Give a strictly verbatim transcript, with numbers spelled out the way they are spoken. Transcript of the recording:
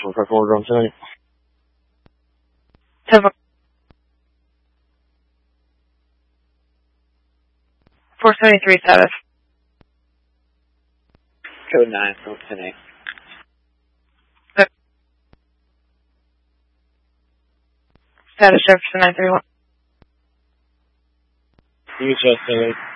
for record on tonight. four seventy-three status. Code nine, from ten eight. Status Jefferson nine three one. U H S ten eight.